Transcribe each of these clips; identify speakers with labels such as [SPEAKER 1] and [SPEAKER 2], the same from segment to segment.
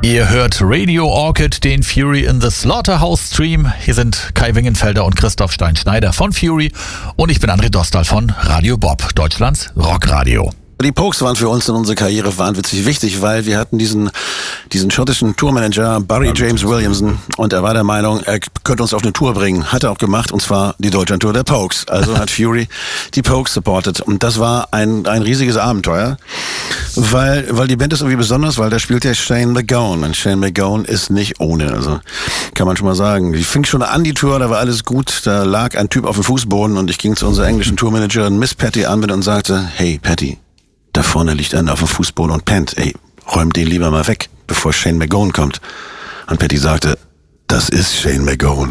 [SPEAKER 1] Ihr hört Radio Orchid, den Fury in the Slaughterhouse Stream. Hier sind Kai Wingenfelder und Christoph Stein-Schneider von Fury und ich bin André Dostal von Radio Bob, Deutschlands Rockradio.
[SPEAKER 2] Die Pogues waren für uns in unserer Karriere wahnwitzig wichtig, weil wir hatten diesen schottischen Tourmanager Barry James Williamson und er war der Meinung, er könnte uns auf eine Tour bringen. Hat er auch gemacht, und zwar die Deutschlandtour der Pogues. Also hat Fury die Pogues supportet und das war ein riesiges Abenteuer, weil die Band ist irgendwie besonders, weil da spielt ja Shane MacGowan und Shane MacGowan ist nicht ohne, also kann man schon mal sagen. Die fing schon an, die Tour, da war alles gut, da lag ein Typ auf dem Fußboden und ich ging zu unserer englischen Tourmanagerin Miss Patty an und sagte, hey Patty, da vorne liegt einer auf dem Fußboden und pennt. Ey, räum den lieber mal weg, bevor Shane MacGowan kommt. Und Patty sagte, das ist Shane MacGowan.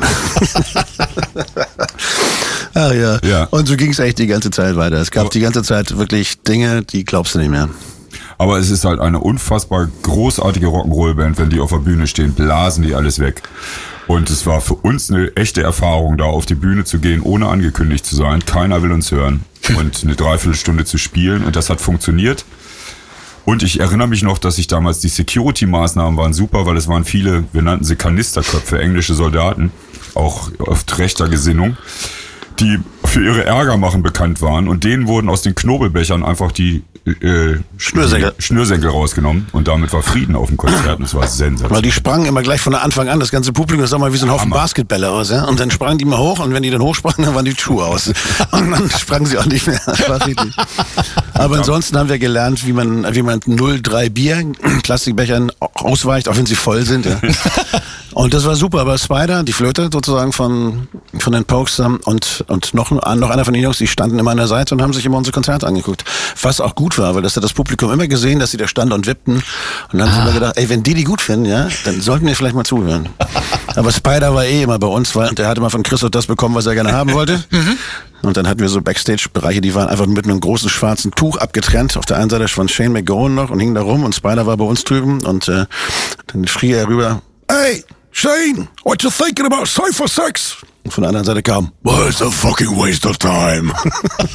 [SPEAKER 2] Ach ja. Und so ging es echt die ganze Zeit weiter. Es gab die ganze Zeit wirklich Dinge, die glaubst du nicht mehr.
[SPEAKER 3] Aber es ist halt eine unfassbar großartige Rock'n'Roll-Band, wenn die auf der Bühne stehen, blasen die alles weg. Und es war für uns eine echte Erfahrung, da auf die Bühne zu gehen, ohne angekündigt zu sein. Keiner will uns hören. Und eine Dreiviertelstunde zu spielen. Und das hat funktioniert. Und ich erinnere mich noch, dass ich damals, die Security-Maßnahmen waren super, weil es waren viele, wir nannten sie Kanisterköpfe, englische Soldaten, auch oft rechter Gesinnung, die für ihre Ärger machen bekannt waren. Und denen wurden aus den Knobelbechern einfach die Schnürsenkel rausgenommen und damit war Frieden auf dem Konzert und es war sensationell.
[SPEAKER 2] Weil die sprangen immer gleich von der Anfang an, das ganze Publikum, das sah mal wie so ein Haufen Basketbälle aus, ja? Und dann sprangen die mal hoch und wenn die dann hochsprangen, dann waren die Schuhe aus. Und dann sprangen sie auch nicht mehr. Das war richtig. Aber ansonsten haben wir gelernt, wie man 0,3 Bier Plastikbechern ausweicht, auch wenn sie voll sind. Ja. Und das war super, aber Spider, die Flöte sozusagen von den Pogues und noch einer von den Jungs, die standen immer an der Seite und haben sich immer unsere Konzerte angeguckt. Was auch gut war, weil das hat das Publikum immer gesehen, dass sie da standen und wippten. Und dann haben sie immer gedacht, ey, wenn die gut finden, ja, dann sollten wir vielleicht mal zuhören. Aber Spider war immer bei uns, weil der hatte immer von Christoph das bekommen, was er gerne haben wollte. Und dann hatten wir so Backstage-Bereiche, die waren einfach mit einem großen schwarzen Tuch abgetrennt. Auf der einen Seite von Shane MacGowan noch und hing da rum und Spider war bei uns drüben und dann schrie er rüber, hey, Shane, what you thinking about Cypher Sex? Und von der anderen Seite kam, well, it's a fucking waste of time.